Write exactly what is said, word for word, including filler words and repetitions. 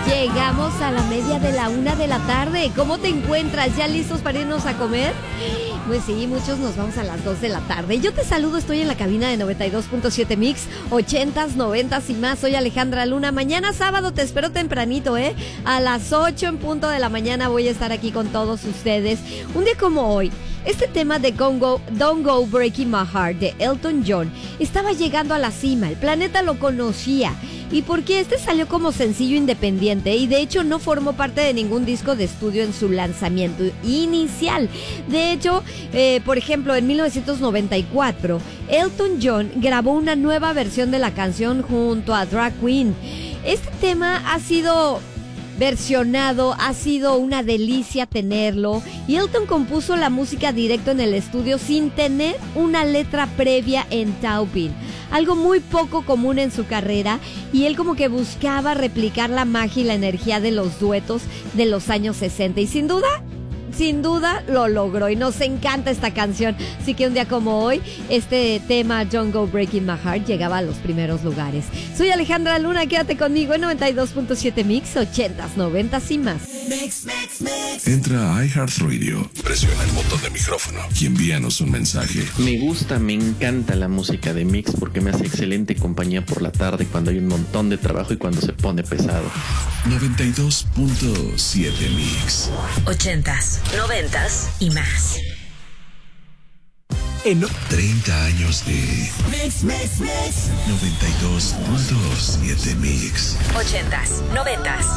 Llegamos a la media de la una de la tarde. ¿Cómo te encuentras? ¿Ya listos para irnos a comer? Pues sí, muchos nos vamos a las dos de la tarde. Yo te saludo, estoy en la cabina de noventa y dos punto siete Mix, ochentas, noventas y más. Soy Alejandra Luna. Mañana sábado te espero tempranito, ¿eh? A las ocho en punto de la mañana voy a estar aquí con todos ustedes. Un día como hoy, este tema de Don't Go, Don't Go Breaking My Heart de Elton John estaba llegando a la cima. El planeta lo conocía. Y porque este salió como sencillo independiente y de hecho no formó parte de ningún disco de estudio en su lanzamiento inicial. De hecho, eh, por ejemplo, en mil novecientos noventa y cuatro, Elton John grabó una nueva versión de la canción junto a Drag Queen. Este tema ha sido versionado, ha sido una delicia tenerlo, y Elton compuso la música directo en el estudio sin tener una letra previa en Taupin, algo muy poco común en su carrera, y él como que buscaba replicar la magia y la energía de los duetos de los años sesenta, y sin duda Sin duda lo logró y nos encanta esta canción. Así que un día como hoy, este tema Don't Go Breaking My Heart llegaba a los primeros lugares. Soy Alejandra Luna, quédate conmigo en noventa y dos punto siete Mix, ochentas, noventas y más. Mix, mix, mix. Entra a iHeartRadio, presiona el botón de micrófono y envíanos un mensaje. Me gusta, me encanta la música de Mix porque me hace excelente compañía por la tarde cuando hay un montón de trabajo y cuando se pone pesado. noventa y dos punto siete Mix. Ochentas, noventas y más. En treinta años de Mix, Mix, Mix. noventa y dos punto siete Mix. Ochentas, noventas